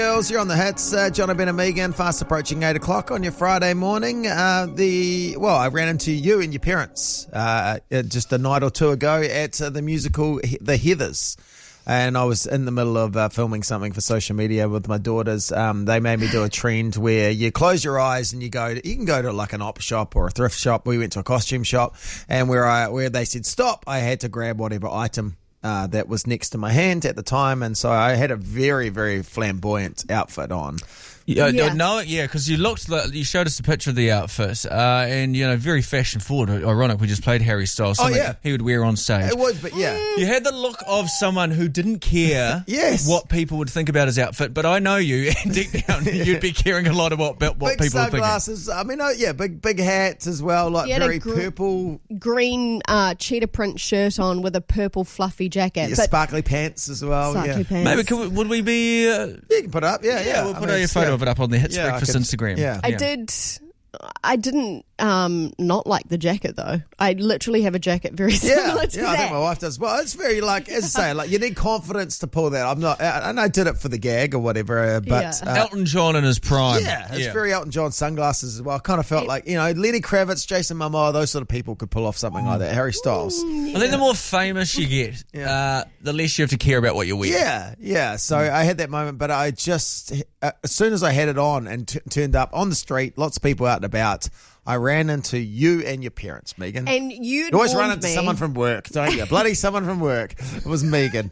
Girls, you're on the hits. John Ben and Megan, fast approaching 8 o'clock on your Friday morning. I ran into you and your parents just a night or two ago at the musical The Heathers. And I was in the middle of filming something for social media with my daughters. They made me do a trend where you close your eyes and you can go to like an op shop or a thrift shop. We went to a costume shop, and where they said stop, I had to grab whatever item that was next to my hand at the time, and so I had a very, very flamboyant outfit on. Because you showed us a picture of the outfit, and very fashion forward. Ironic, we just played Harry Styles. He would wear on stage. It was, but yeah, you had the look of someone who didn't care what people would think about his outfit. But I know you, and deep down, you'd be caring a lot about what big people are thinking. Sunglasses. I mean, big hats as well, like very purple, green cheetah print shirt on with a purple fluffy jacket, sparkly pants as well. Pants. Maybe would we be? You can put it up. Yeah. We'll put a photo of it up on the Hits Breakfast Instagram. Yeah. I didn't not like the jacket though. I literally have a jacket very similar to that. I think my wife does. Well, it's very as I say, you need confidence to pull that. I'm not, and I did it for the gag or whatever. But Elton John in his prime. It's very Elton John sunglasses as well. I kind of felt like Lenny Kravitz, Jason Momoa, those sort of people could pull off something like that. Harry Styles. I think the more famous you get, the less you have to care about what you wear. Yeah. So I had that moment, but I just as soon as I had it on and turned up on the street, lots of people out and about, I ran into you and your parents, Megan. And you always run into someone from work, don't you? Bloody someone from work. It was Megan.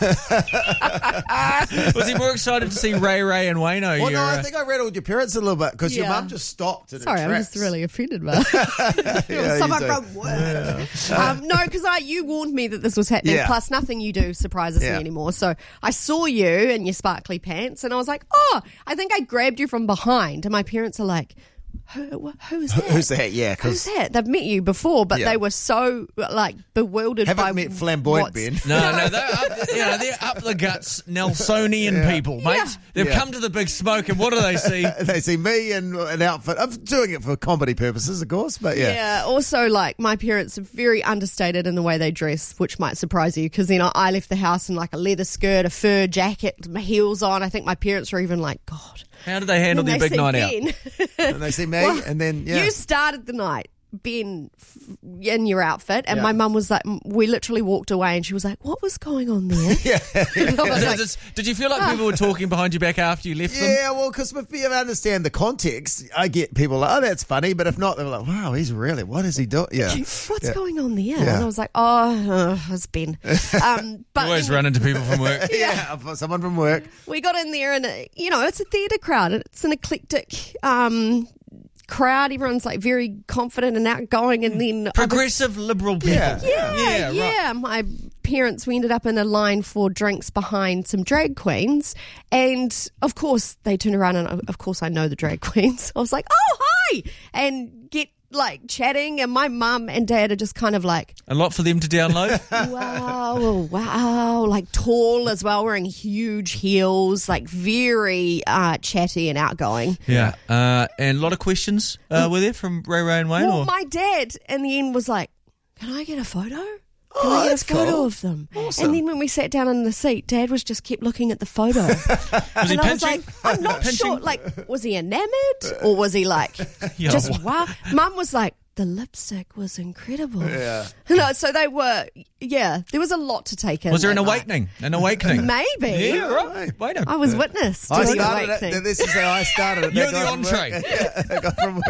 Was he more excited to see Ray and Wayno? Well, no, I think I rattled your parents a little bit because your mum just stopped. Sorry, I'm just really offended by someone from work. No, because you warned me that this was happening. Yeah. Plus, nothing you do surprises me anymore. So I saw you in your sparkly pants, and I was like, I think I grabbed you from behind. And my parents are like, Who is that? Who's that? Yeah, who's that? They've met you before, but they were so bewildered. Haven't met flamboyant Ben. No, they're up the guts Nelsonian people, mate. They've come to the big smoke, and what do they see? They see me in an outfit. I'm doing it for comedy purposes, of course, but yeah. Also, my parents are very understated in the way they dress, which might surprise you because I left the house in a leather skirt, a fur jacket, my heels on. I think my parents were even like, God. How did they handle their big night out? And they see me, and then you started the night, Ben, in your outfit, and my mum was like, we literally walked away, and she was like, "What was going on there?" Did you feel like people were talking behind your back after you left them? Yeah, well, because if you understand the context, I get people like, "Oh, that's funny," but if not, they're like, "Wow, what is he doing?" Yeah, what's going on there? Yeah. And I was like, it's Ben. But you always run into people from work. Someone from work. We got in there, and it's a theatre crowd. It's an eclectic crowd. Everyone's very confident and outgoing, and then progressive liberal people. Yeah. My parents, we ended up in a line for drinks behind some drag queens, and of course they turned around, and of course I know the drag queens. I was like, "Oh, hi," and get chatting, and my mum and dad are just kind of a lot for them to download. wow, tall as well, wearing huge heels, very chatty and outgoing. Yeah, and a lot of questions were there from Ray and Wayne? Well, my dad in the end was like, "Can I get a photo? Can I get a photo of them?" Awesome. And then when we sat down in the seat, Dad was just kept looking at the photo. Was he I was like, I'm not sure. Was he enamored or was he just wow? Mum was like, the lipstick was incredible. Yeah. No, so they were. Yeah, there was a lot to take in. Was there an awakening? An awakening? Maybe. Yeah, right. Wait I was witness to I the started awakening. it. This is how I started it. You're the entree. That guy from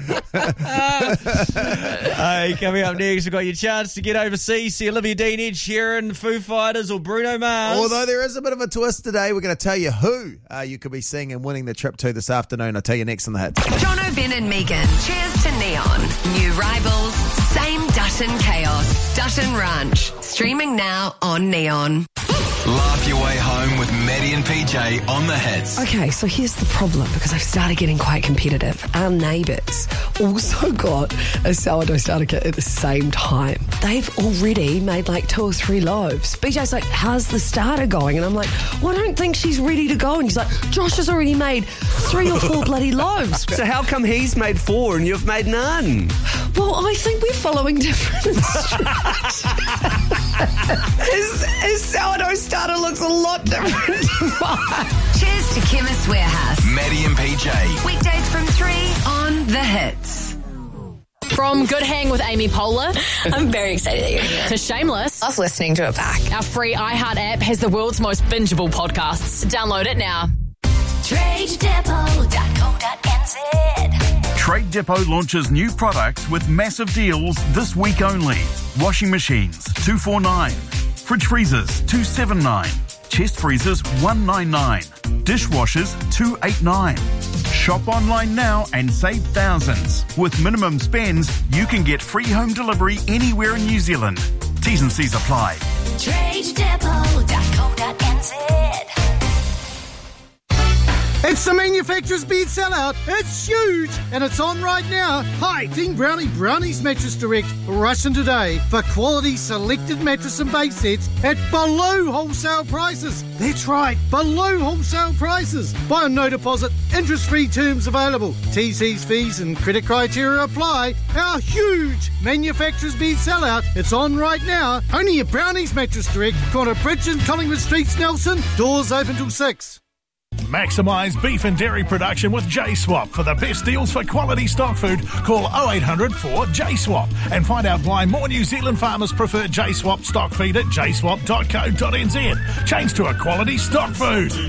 work. Hey, coming up next, we've got your chance to get overseas, see Olivia Dean, Ed Sheeran, Foo Fighters, or Bruno Mars. Although there is a bit of a twist today, we're going to tell you who you could be seeing and winning the trip to this afternoon. I'll tell you next on the Hits. Jono, Ben and Megan. Cheers to Neon. New rivals, same Dutton chaos. Dutton Ranch. Streaming now on Neon. Laugh your way home with Maddie and PJ on the Hits. Okay, so here's the problem, because I've started getting quite competitive. Our neighbours also got a sourdough starter kit at the same time. They've already made 2 or 3 loaves. BJ's like, "How's the starter going?" And I'm like, "Well, I don't think she's ready to go." And he's like, "Josh has already made 3 or 4 bloody loaves." So how come he's made 4 and you've made none? Well, I think we're following different instructions. His sourdough starter looks a lot different to mine. Cheers to Chemist Warehouse. Maddie and PJ. Weekdays from 3 on The Hits. From Good Hang with Amy Poehler I'm very excited that you're here. to Shameless, Love listening to it back. our free iHeart app has the world's most bingeable podcasts. Download it now. TradeDepot.co.nz. Trade Depot launches new products with massive deals this week only. Washing machines, $249. Fridge freezers, $279. Chest freezers, $199. Dishwashers, $289. Shop online now and save thousands. With minimum spends, you can get free home delivery anywhere in New Zealand. T's and C's apply. TradeDepot.co.nz. It's the manufacturer's bed sellout. It's huge and it's on right now. Hi, Team Brownie Brownies Mattress Direct. Rush in today for quality selected mattress and base sets at below wholesale prices. That's right, below wholesale prices. Buy on no deposit, interest-free terms available. TC's fees and credit criteria apply. Our huge manufacturer's bed sellout. It's on right now. Only at Brownies Mattress Direct. Corner Bridge and Collingwood Streets, Nelson. Doors open till 6. Maximise beef and dairy production with J-Swap. For the best deals for quality stock food, call 0800 4 J-Swap and find out why more New Zealand farmers prefer J-Swap stock feed at jswap.co.nz. Change to a quality stock food.